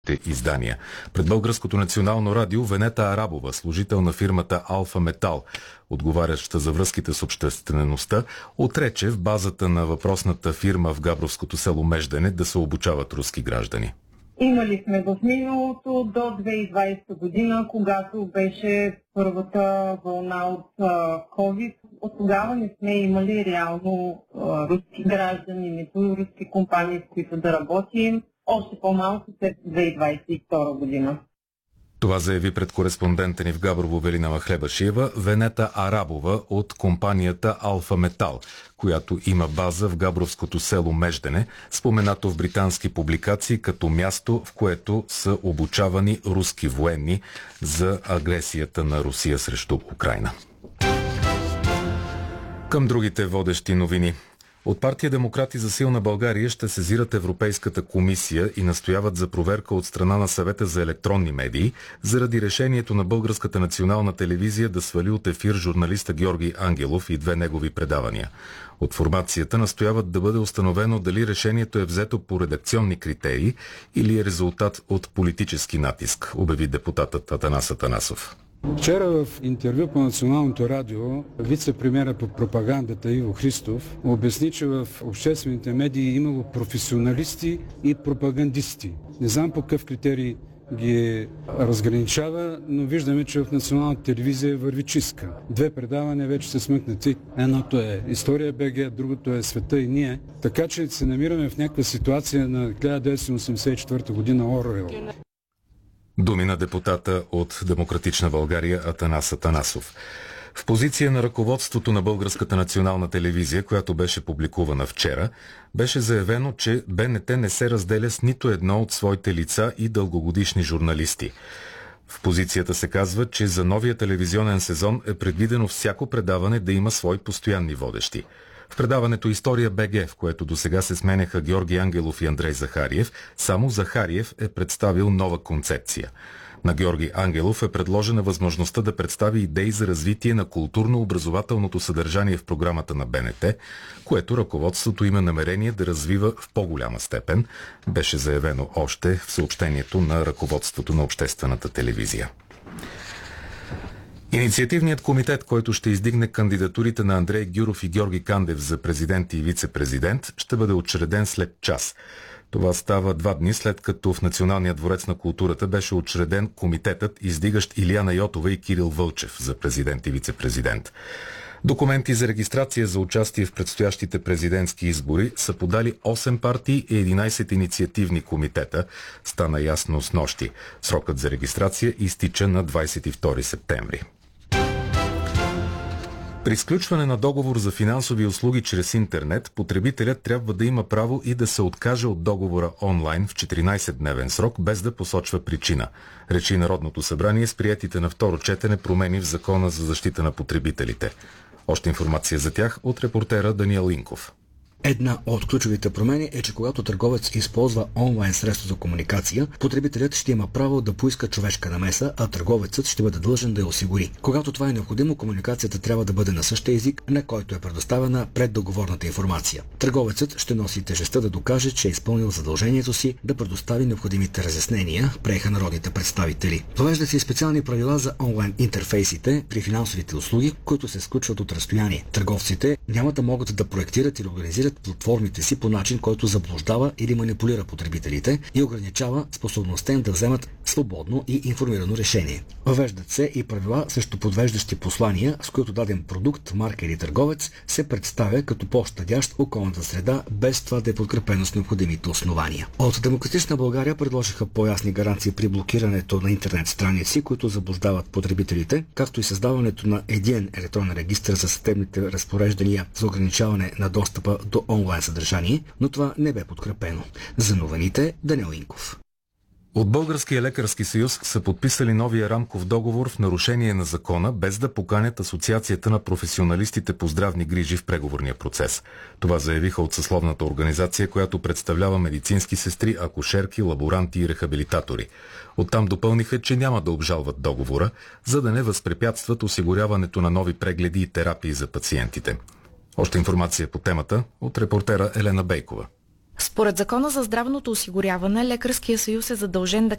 издания. Пред Българското национално радио Венета Арабова, служител на фирмата Алфа Метал, отговаряща за връзките с обществеността, отрече в базата на въпросната фирма в Габровското село Междене да се обучават руски граждани. Имали сме в миналото до 2020 година, когато беше първата вълна от COVID. От тогава не сме имали реално руски граждани, нито руски компании, с които да работим. Още по-малко след 2022 година. Това заяви пред кореспондента ни в Габрово Велина Махлебашиева Венета Арабова от компанията Алфа Метал, която има база в Габровското село Междене, споменато в британски публикации като място, в което са обучавани руски военни за агресията на Русия срещу Украйна. Към другите водещи новини. От партия Демократи за силна България ще сезират Европейската комисия и настояват за проверка от страна на Съвета за електронни медии заради решението на Българската национална телевизия да свали от ефир журналиста Георги Ангелов и две негови предавания. От формацията настояват да бъде установено дали решението е взето по редакционни критерии или е резултат от политически натиск, обяви депутатът Атанас Атанасов. Вчера в интервю по Националното радио вице-премиера по пропагандата Иво Христов обясни, че в обществените медии имало професионалисти и пропагандисти. Не знам по какъв критерий ги разграничава, но виждаме, че в Националната телевизия върви чистка. Две предавания вече са смъкнати. Едното е История БГ, другото е Света и ние. Така че се намираме в някаква ситуация на 1984 година Орвел. Думи на депутата от Демократична България Атанас Атанасов. В позиция на ръководството на Българската национална телевизия, която беше публикувана вчера, беше заявено, че БНТ не се разделя с нито едно от своите лица и дългогодишни журналисти. В позицията се казва, че за новия телевизионен сезон е предвидено всяко предаване да има свои постоянни водещи. В предаването История БГ, в което досега се сменяха Георги Ангелов и Андрей Захариев, само Захариев е представил нова концепция. На Георги Ангелов е предложена възможността да представи идеи за развитие на културно-образователното съдържание в програмата на БНТ, което ръководството има намерение да развива в по-голяма степен, беше заявено още в съобщението на ръководството на обществената телевизия. Инициативният комитет, който ще издигне кандидатурите на Андрей Гюров и Георги Кандев за президент и вице-президент, ще бъде учреден след час. Това става 2 дни след като в Националния дворец на културата беше учреден комитетът, издигащ Илияна Йотова и Кирил Вълчев за президент и вице-президент. Документи за регистрация за участие в предстоящите президентски избори са подали 8 партии и 11 инициативни комитета, стана ясно снощи. Срокът за регистрация изтича на 22 септември. При сключване на договор за финансови услуги чрез интернет, потребителят трябва да има право и да се откаже от договора онлайн в 14-дневен срок, без да посочва причина. Речи Народното събрание с приетите на второ четене промени в Закона за защита на потребителите. Още информация за тях от репортера Даниел Инков. Една от ключовите промени е, че когато търговец използва онлайн средство за комуникация, потребителят ще има право да поиска човешка намеса, а търговецът ще бъде длъжен да я осигури. Когато това е необходимо, комуникацията трябва да бъде на същия език, на който е предоставена преддоговорната информация. Търговецът ще носи тежестта да докаже, че е изпълнил задължението си да предостави необходимите разяснения, приеха народните представители. Въвеждат се специални правила за онлайн интерфейсите при финансовите услуги, които се сключват от разстояние. Търговците няма да могат да проектират или организират платформите си по начин, който заблуждава или манипулира потребителите и ограничава способността им да вземат свободно и информирано решение. Въвеждат се и правила срещу подвеждащи послания, с които даден продукт, марка или търговец се представя като по-щадящ околната среда, без това да е подкрепено с необходимите основания. От Демократична България предложиха по-ясни гаранции при блокирането на интернет страници, които заблуждават потребителите, както и създаването на един електронен регистър за съдебните разпореждания за ограничаване на достъпа до онлайн съдържание, но това не бе подкрепено. За новините Даниел Инков. От Българския лекарски съюз са подписали новия рамков договор в нарушение на закона, без да поканят Асоциацията на професионалистите по здравни грижи в преговорния процес. Това заявиха от съсловната организация, която представлява медицински сестри, акушерки, лаборанти и рехабилитатори. Оттам допълниха, че няма да обжалват договора, за да не възпрепятстват осигуряването на нови прегледи и терапии за пациентите. Още информация по темата от репортера Елена Бейкова. Според Закона за здравното осигуряване, Лекарския съюз е задължен да